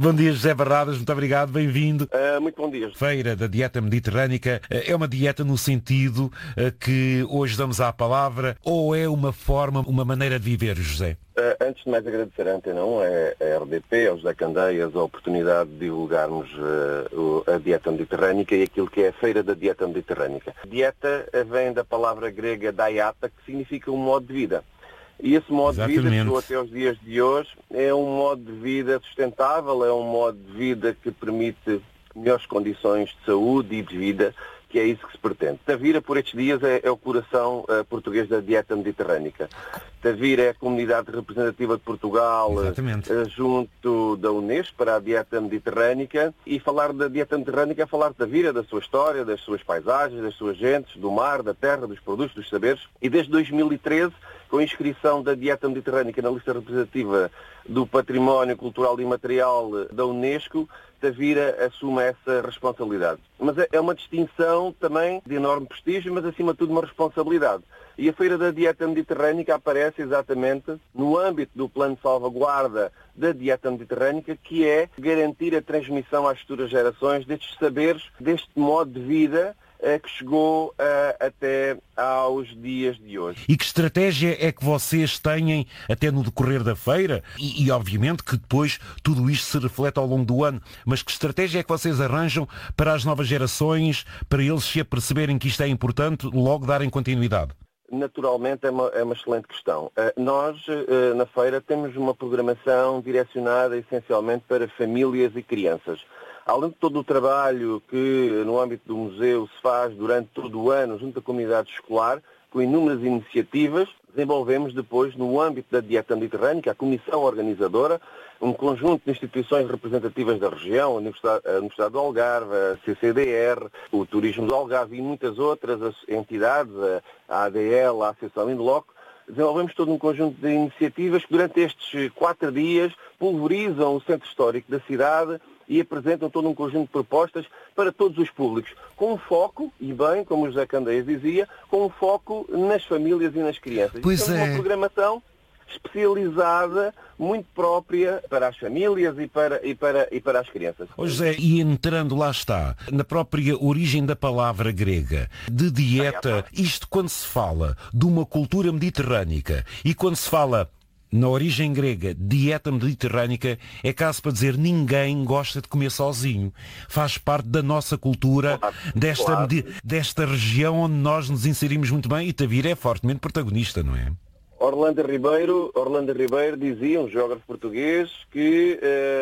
Bom dia, José Barradas, muito obrigado, bem-vindo. Muito bom dia. Feira da Dieta Mediterrânica é uma dieta no sentido que hoje damos à palavra ou é uma forma, uma maneira de viver, José? Antes de mais agradecer à Antena 1, à RDP, aos José Candeias, a oportunidade de divulgarmos a dieta mediterrânica e aquilo que é a Feira da Dieta Mediterrânica. Dieta vem da palavra grega diata, que significa um modo de vida. E esse modo de vida, que chegou até os dias de hoje, é um modo de vida sustentável, é um modo de vida que permite melhores condições de saúde e de vida, que é isso que se pretende. Tavira, por estes dias, é o coração português da dieta mediterrânica. Tavira é a comunidade representativa de Portugal junto da Unesco para a dieta mediterrânica, e falar da dieta mediterrânica é falar de Tavira, da sua história, das suas paisagens, das suas gentes, do mar, da terra, dos produtos, dos saberes. E desde 2013, com a inscrição da dieta mediterrânica na lista representativa do Património Cultural e Imaterial da Unesco, Tavira assume essa responsabilidade. Mas é uma distinção também de enorme prestígio, mas acima de tudo uma responsabilidade. E a Feira da Dieta Mediterrânica aparece exatamente no âmbito do plano de salvaguarda da dieta mediterrânica, que é garantir a transmissão às futuras gerações destes saberes, deste modo de vida que chegou até aos dias de hoje. E que estratégia é que vocês têm até no decorrer da feira? E obviamente que depois tudo isto se reflete ao longo do ano, mas que estratégia é que vocês arranjam para as novas gerações, para eles se aperceberem que isto é importante, logo darem continuidade? Naturalmente é uma excelente questão. Nós, na feira, temos uma programação direcionada essencialmente para famílias e crianças. Além de todo o trabalho que no âmbito do museu se faz durante todo o ano junto à comunidade escolar, com inúmeras iniciativas, desenvolvemos depois no âmbito da dieta mediterrânica, a comissão organizadora, um conjunto de instituições representativas da região, a Universidade do Algarve, a CCDR, o Turismo do Algarve e muitas outras entidades, a ADL, a Associação Inloco. Desenvolvemos todo um conjunto de iniciativas que durante estes 4 dias pulverizam o centro histórico da cidade e apresentam todo um conjunto de propostas para todos os públicos, com um foco, e bem, como o José Candeias dizia, com um foco nas famílias e nas crianças. Pois é. Uma programação especializada, muito própria para as famílias e para as crianças. José, e entrando, lá está, na própria origem da palavra grega, de dieta, isto quando se fala de uma cultura mediterrânica e quando se fala na origem grega, dieta mediterrânica, é caso para dizer ninguém gosta de comer sozinho. Faz parte da nossa cultura, desta região onde nós nos inserimos muito bem, e Tavira é fortemente protagonista, não é? Orlando Ribeiro dizia, um geógrafo português, que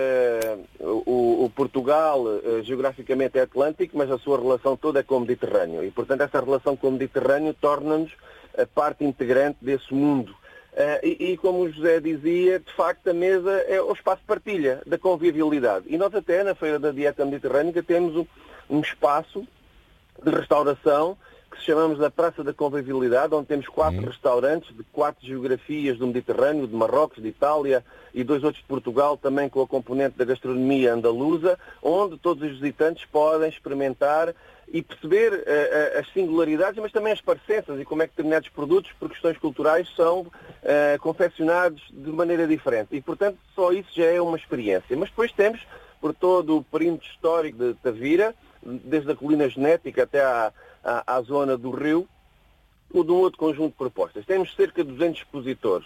o Portugal geograficamente é Atlântico, mas a sua relação toda é com o Mediterrâneo. E, portanto, essa relação com o Mediterrâneo torna-nos a parte integrante desse mundo. E como o José dizia, de facto a mesa é o espaço de partilha, da convivialidade. E nós até na Feira da Dieta Mediterrânica temos um espaço de restauração que chamamos da Praça da Convivialidade, onde temos 4 restaurantes de 4 geografias do Mediterrâneo, de Marrocos, de Itália e 2 outros de Portugal, também com a componente da gastronomia andaluza, onde todos os visitantes podem experimentar e perceber as singularidades, mas também as parecenças e como é que determinados produtos, por questões culturais, são confeccionados de maneira diferente. E, portanto, só isso já é uma experiência. Mas depois temos, por todo o perímetro histórico de Tavira, desde a colina genética até à zona do rio, todo um outro conjunto de propostas. Temos cerca de 200 expositores.